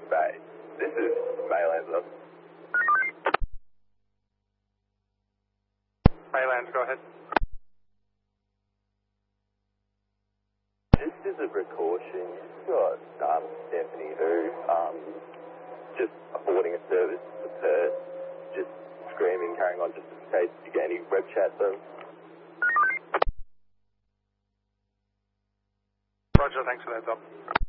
Bay. This is Maylander. Maylands, go ahead. Just as a precaution, you've got Stephanie who just aborting a service for Perth, just screaming, carrying on, just in case you get any web chat them. Roger, thanks for that, Doc.